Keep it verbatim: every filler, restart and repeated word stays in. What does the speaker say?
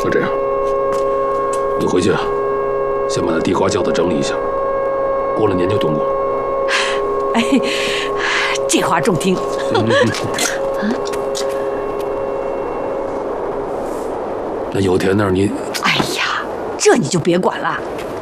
那这样，你回去啊，先把那地瓜窖子整理一下，过了年就动工。 哎，这话中听。 嗯嗯、那有田那儿你…… 哎呀，这你就别管了。